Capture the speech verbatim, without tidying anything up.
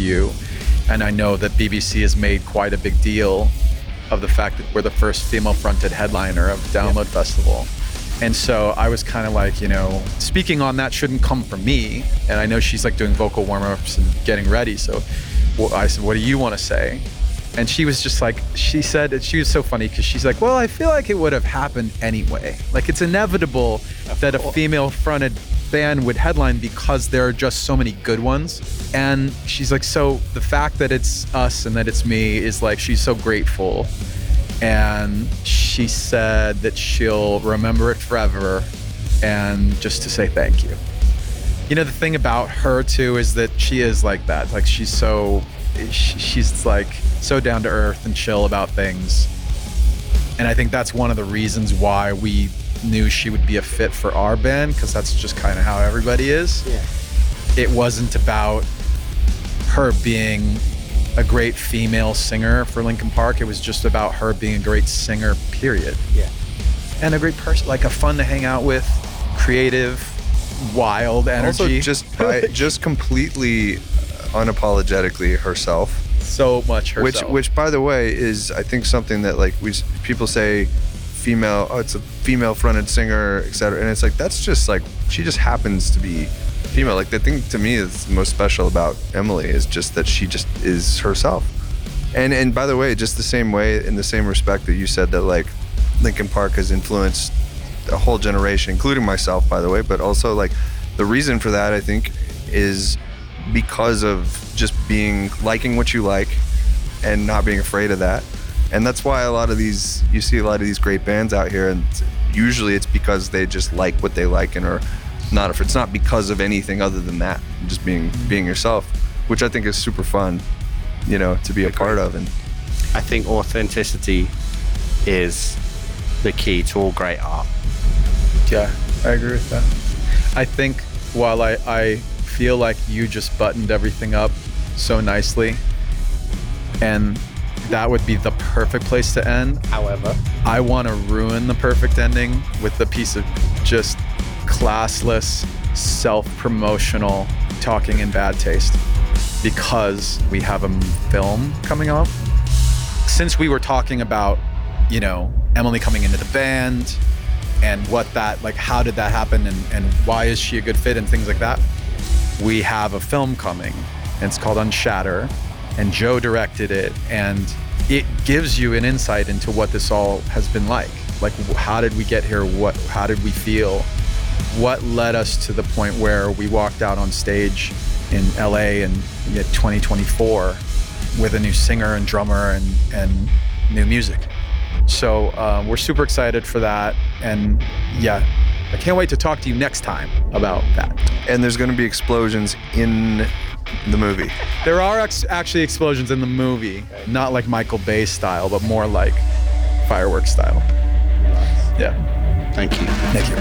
you. And I know that B B C has made quite a big deal of the fact that we're the first female-fronted headliner of Download yeah. Festival. And so I was kind of like, you know, speaking on that shouldn't come from me. And I know she's like doing vocal warm-ups and getting ready. So well, I said, what do you want to say? And she was just like, she said, she was so funny because she's like, well, I feel like it would have happened anyway. Like it's inevitable that a female-fronted band would headline because there are just so many good ones. And she's like, so the fact that it's us and that it's me is like, she's so grateful. And she said that she'll remember it forever and just to say thank you. You know, the thing about her too is that she is like that. Like she's so, she's like so down to earth and chill about things. And I think that's one of the reasons why we knew she would be a fit for our band, because that's just kind of how everybody is. Yeah. It wasn't about her being a great female singer for Linkin Park. It was just about her being a great singer, period. Yeah. And a great person, like a fun to hang out with, creative, wild energy. Also just by, just completely unapologetically herself. So much herself. Which, which by the way, is I think something that like we people say female, oh, it's a female fronted singer, et cetera. And it's like, that's just like, she just happens to be female. Like the thing to me is most special about Emily is just that she just is herself. And and by the way, just the same way, in the same respect that you said that like Linkin Park has influenced a whole generation, including myself, by the way, but also like the reason for that, I think, is because of just being, liking what you like and not being afraid of that. And that's why a lot of these, you see a lot of these great bands out here, and usually it's because they just like what they like and are not, if it's not because of anything other than that, just being being yourself, which I think is super fun, you know, to be a part of. And I think authenticity is the key to all great art. Yeah, I agree with that. I think while I, I feel like you just buttoned everything up so nicely, and that would be the perfect place to end. However, I want to ruin the perfect ending with a piece of just classless, self-promotional talking in bad taste, because we have a film coming off. Since we were talking about, you know, Emily coming into the band and what that, like, how did that happen, and, and why is she a good fit and things like that, we have a film coming, and it's called Unshatter, and Joe directed it, and it gives you an insight into what this all has been like. Like, how did we get here? What, how did we feel? What led us to the point where we walked out on stage in L A in twenty twenty-four with a new singer and drummer and, and new music. So uh, we're super excited for that. And yeah, I can't wait to talk to you next time about that. And there's going to be explosions in the movie. There are ex- actually explosions in the movie, not like Michael Bay style, but more like fireworks style. Yeah. Thank you. Thank you.